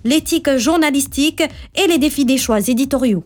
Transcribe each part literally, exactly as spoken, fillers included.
l'éthique journalistique et les défis des choix éditoriaux.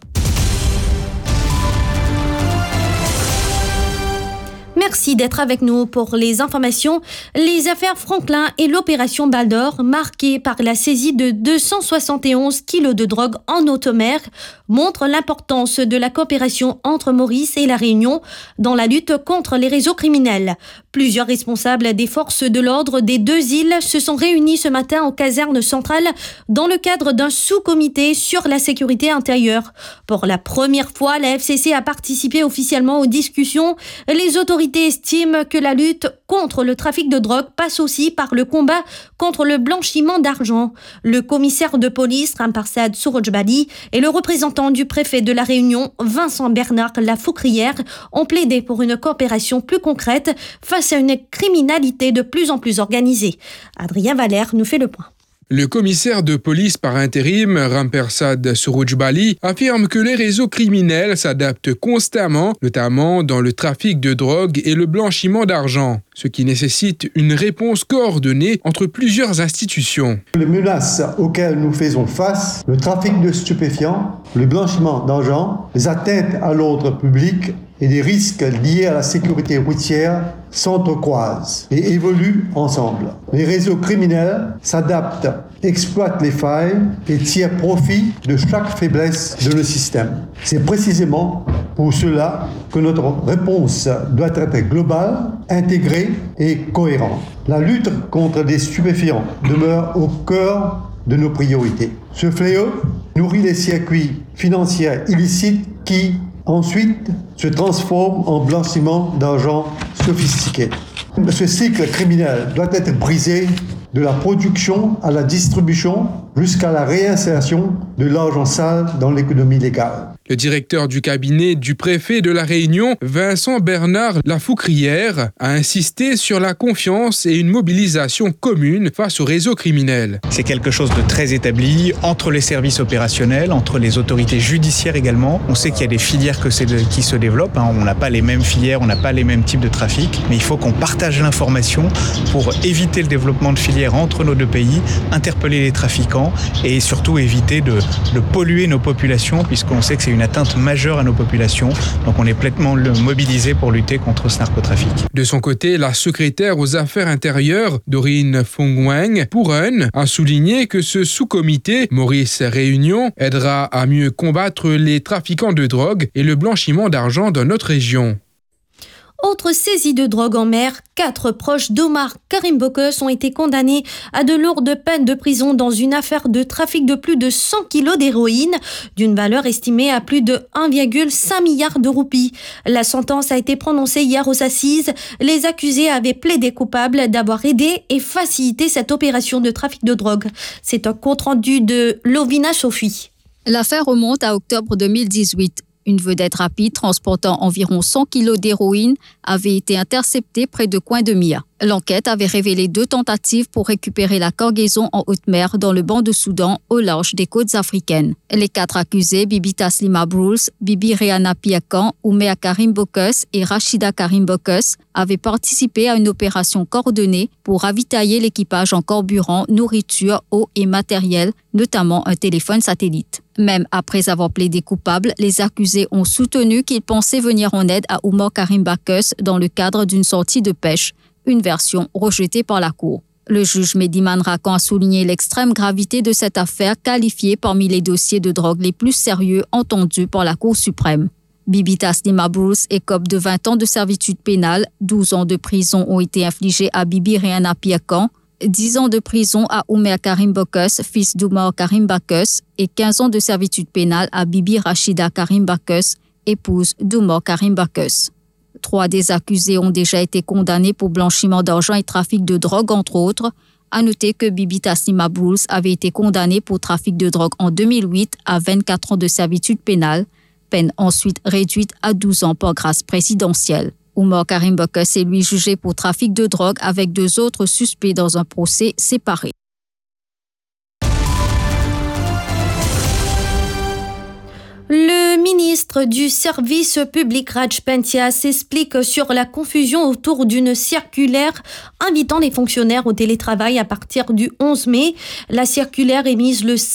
Merci d'être avec nous pour les informations. Les affaires Franklin et l'opération Balle d'Or, marquée par la saisie de deux cent soixante et onze kilos de drogue en haute mer, montrent l'importance de la coopération entre Maurice et la Réunion dans la lutte contre les réseaux criminels. Plusieurs responsables des forces de l'ordre des deux îles se sont réunis ce matin aux casernes centrales dans le cadre d'un sous-comité sur la sécurité intérieure. Pour la première fois, la F C C a participé officiellement aux discussions. Les autorités estiment que la lutte contre le trafic de drogue passe aussi par le combat contre le blanchiment d'argent. Le commissaire de police, Ramparsad Sourojbali, et le représentant du préfet de la Réunion, Vincent Bernard Lafoucrière, ont plaidé pour une coopération plus concrète face à une criminalité de plus en plus organisée. Adrien Valère nous fait le point. Le commissaire de police par intérim, Ramparsad Sourojbali, affirme que les réseaux criminels s'adaptent constamment, notamment dans le trafic de drogue et le blanchiment d'argent, ce qui nécessite une réponse coordonnée entre plusieurs institutions. Les menaces auxquelles nous faisons face, le trafic de stupéfiants, le blanchiment d'argent, les atteintes à l'ordre public et les risques liés à la sécurité routière s'entrecroisent et évoluent ensemble. Les réseaux criminels s'adaptent, exploitent les failles et tirent profit de chaque faiblesse de le système. C'est précisément pour cela que notre réponse doit être globale, intégrée et cohérente. La lutte contre les stupéfiants demeure au cœur de nos priorités. Ce fléau nourrit les circuits financiers illicites qui, ensuite, se transforment en blanchiment d'argent sophistiqué. Ce cycle criminel doit être brisé de la production à la distribution jusqu'à la réinsertion de l'argent sale dans l'économie légale. Le directeur du cabinet du préfet de la Réunion, Vincent Bernard Lafoucrière, a insisté sur la confiance et une mobilisation commune face au réseau criminel. C'est quelque chose de très établi entre les services opérationnels, entre les autorités judiciaires également. On sait qu'il y a des filières que c'est de, qui se développent. Hein. On n'a pas les mêmes filières, on n'a pas les mêmes types de trafic, mais il faut qu'on partage l'information pour éviter le développement de filières entre nos deux pays, interpeller les trafiquants et surtout éviter de, de polluer nos populations, puisqu'on sait que c'est une atteinte majeure à nos populations. Donc on est pleinement mobilisé pour lutter contre ce narcotrafic. De son côté, la secrétaire aux affaires intérieures, Dorine Fongwang Pouren, a souligné que ce sous-comité Maurice Réunion aidera à mieux combattre les trafiquants de drogue et le blanchiment d'argent dans notre région. Autre saisie de drogue en mer, quatre proches d'Omar Karim Bokos ont été condamnés à de lourdes peines de prison dans une affaire de trafic de plus de cent kilos d'héroïne, d'une valeur estimée à plus de un virgule cinq milliard de roupies. La sentence a été prononcée hier aux assises. Les accusés avaient plaidé coupables d'avoir aidé et facilité cette opération de trafic de drogue. C'est un compte-rendu de Lovina Sophie. L'affaire remonte à octobre deux mille dix-huit. Une vedette rapide transportant environ cent kilos d'héroïne avait été interceptée près de Coin de Mia. L'enquête avait révélé deux tentatives pour récupérer la cargaison en haute mer dans le banc de Soudan au large des côtes africaines. Les quatre accusés, Bibi Taslima Bruce, Bibi Rehana Piakan, Oumea Karim Bokos et Rachida Karim Bokos, avaient participé à une opération coordonnée pour ravitailler l'équipage en carburant, nourriture, eau et matériel, notamment un téléphone satellite. Même après avoir plaidé coupable, les accusés ont soutenu qu'ils pensaient venir en aide à Oumar Karim Bokos dans le cadre d'une sortie de pêche, une version rejetée par la Cour. Le juge Mediman Rakan a souligné l'extrême gravité de cette affaire, qualifiée parmi les dossiers de drogue les plus sérieux entendus par la Cour suprême. Bibi Taslima Bruce écope de vingt ans de servitude pénale, douze ans de prison ont été infligés à Bibi Rehana Piakan, dix ans de prison à Oumea Karim Bokos, fils d'Oumar Karim Bokos, et quinze ans de servitude pénale à Bibi Rachida Karim Bokos, épouse d'Oumar Karim Bokos. Trois des accusés ont déjà été condamnés pour blanchiment d'argent et trafic de drogue, entre autres. À noter que Bibi Taslima Bruce avait été condamnée pour trafic de drogue en deux mille huit à vingt-quatre ans de servitude pénale, peine ensuite réduite à douze ans par grâce présidentielle. Oumar Karim Bokos est lui jugé pour trafic de drogue avec deux autres suspects dans un procès séparé. Le ministre du Service public Raj Pentia s'explique sur la confusion autour d'une circulaire invitant les fonctionnaires au télétravail à partir du onze mai. La circulaire émise le